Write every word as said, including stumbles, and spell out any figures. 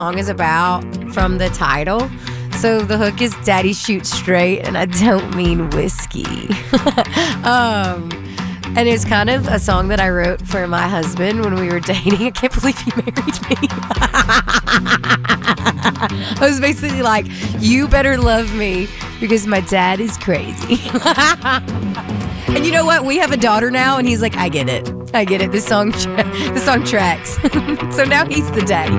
song is about from the title. So the hook is Daddy Shoot Straight, and I don't mean whiskey. um, and it's kind of a song that I wrote for my husband when we were dating. I can't believe he married me. I was basically like, you better love me because my dad is crazy. And you know what? We have a daughter now, and he's like, I get it. I get it. This song, tra- this song tracks. So now he's the daddy.